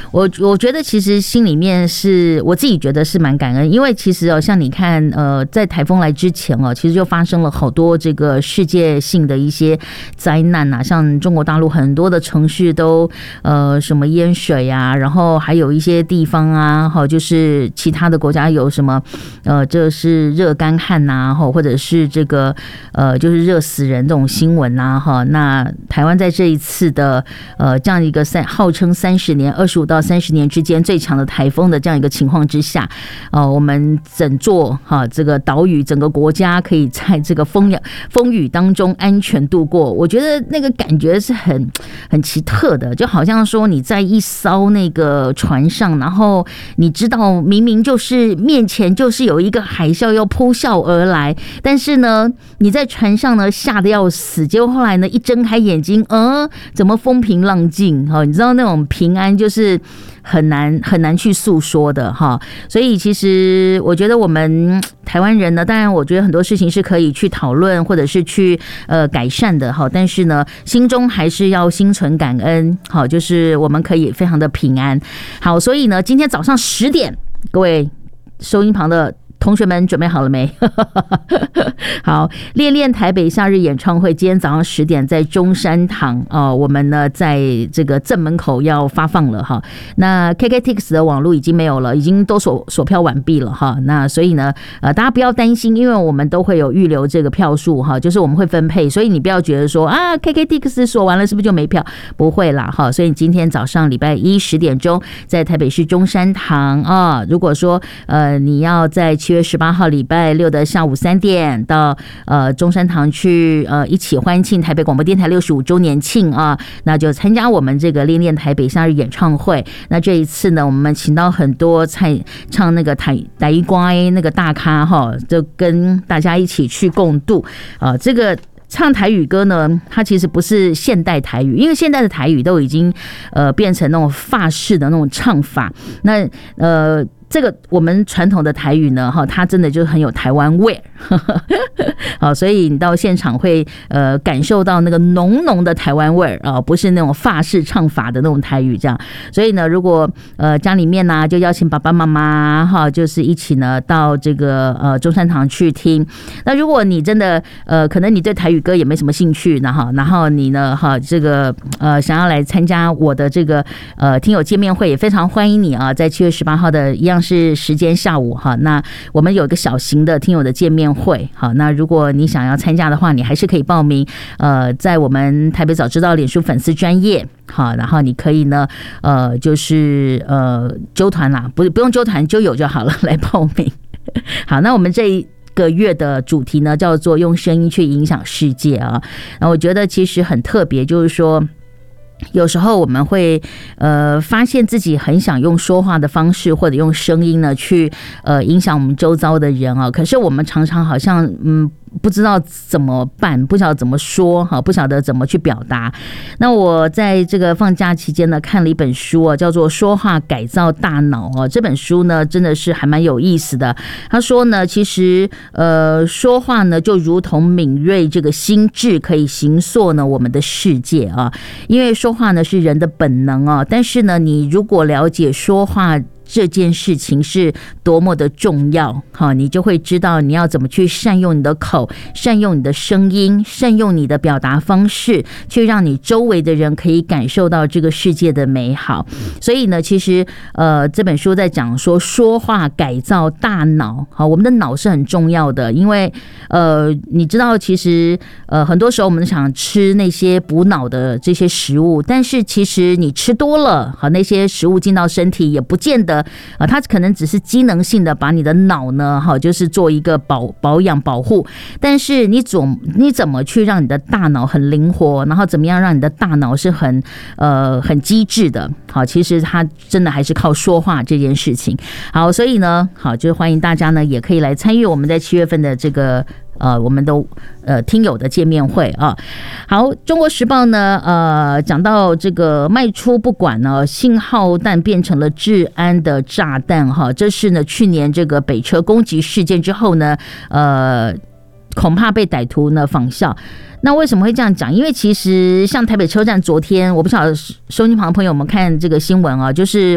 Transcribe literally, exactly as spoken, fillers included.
我我觉得其实心里面是我自己觉得是蛮感恩，因为其实哦，像你看，呃，在台风来之前哦，其实就发生了好多这个世界性的一些灾难啊，像中国大陆很多的城市都呃什么淹水啊，然后还有一些地方啊，哈，就是其他的国家有什么呃，这是热干旱呐，哈，或者是这个呃，就是热死人这种新闻呐，哈，那台湾在这一次的呃这样一个三号称三十年、二十五到三十年之间最强的台风的这样一个情况之下，呃，我们整座哈这个岛屿、整个国家可以在这个风风雨当中安全度过，我觉得那个感觉是很很奇特的，就好像说你在一艘那个船上，然后你知道明明就是面前就是有一个海啸要扑啸而来，但是呢你在船上呢吓得要死，结果后来呢一睁开眼睛，嗯，怎么风平浪静？哈，你知道那种平安就是很难很难去诉说的哈。所以其实我觉得我们台湾人呢，当然我觉得很多事情是可以去讨论或者是去呃改善的哈，但是呢心中还是要心存感恩，好，就是我们可以非常的平安。好，所以呢今天早上十点，各位收音旁的同学们准备好了没？好，恋恋台北夏日演唱会今天早上十点在中山堂哦，我们呢在这个正门口要发放了哈。那 K K T X 的网络已经没有了，已经都锁锁票完毕了哈。那所以呢，呃，大家不要担心，因为我们都会有预留这个票数哈，就是我们会分配，所以你不要觉得说啊 K K T X 锁完了是不是就没票？不会啦哈。所以今天早上礼拜一十点钟在台北市中山堂啊，如果说呃你要在七月十八号礼拜六的下午三点到呃中山堂去呃一起欢庆台北广播电台六十五周年庆啊，那就参加我们这个恋恋台北夏日演唱会。那这一次呢，我们请到很多唱唱那个台台语歌那个大咖哈，就跟大家一起去共度啊、呃、这个。唱台语歌呢，它其实不是现代台语，因为现代的台语都已经呃变成那种法式的那种唱法。那呃。这个我们传统的台语呢，哈，它真的就很有台湾味，好，所以你到现场会呃感受到那个浓浓的台湾味儿啊，不是那种法式唱法的那种台语这样。所以呢，如果呃家里面呢、啊、就邀请爸爸妈妈哈，就是一起呢到这个呃中山堂去听。那如果你真的呃可能你对台语歌也没什么兴趣，然后然后你呢哈这个呃想要来参加我的这个呃听友见面会，也非常欢迎你啊，在七月十八号的一样。是时间下午哈，那我们有一个小型的听友的见面会，好，那如果你想要参加的话，你还是可以报名，呃，在我们台北早知道脸书粉丝专页，好，然后你可以呢，呃，就是呃揪团啦，不不用揪团，揪友就好了，来报名。好，那我们这一个月的主题呢，叫做用声音去影响世界啊，那我觉得其实很特别，就是说。有时候我们会呃发现自己很想用说话的方式或者用声音呢去呃影响我们周遭的人啊，可是我们常常好像嗯不知道怎么办，不晓得怎么说哈，不晓得怎么去表达。那我在这个放假期间呢，看了一本书啊，叫做《说话改造大脑》哦。这本书呢，真的是还蛮有意思的。他说呢，其实呃，说话呢就如同敏锐这个心智，可以形塑呢我们的世界啊。因为说话呢是人的本能啊，但是呢，你如果了解说话这件事情是多么的重要，好，你就会知道你要怎么去善用你的口，善用你的声音，善用你的表达方式，去让你周围的人可以感受到这个世界的美好。所以呢，其实呃这本书在讲说说话改造大脑，好，我们的脑是很重要的，因为呃你知道其实呃很多时候我们想吃那些补脑的这些食物，但是其实你吃多了，好，那些食物进到身体也不见得呃，它可能只是机能性的把你的脑呢，哈，就是做一个保保养保护，但是你总你怎么去让你的大脑很灵活，然后怎么样让你的大脑是很呃很机智的，好，其实它真的还是靠说话这件事情。好，所以呢，好，就是欢迎大家呢也可以来参与我们在七月份的这个。呃，我们的呃听友的见面会啊，好，中国时报呢，呃，讲到这个迈出不管呢，信号弹变成了治安的炸弹哈，这是呢去年这个北车攻击事件之后呢，呃，恐怕被歹徒呢仿效。那为什么会这样讲？因为其实像台北车站昨天，我不晓得收音旁的朋友们看这个新闻啊，就是。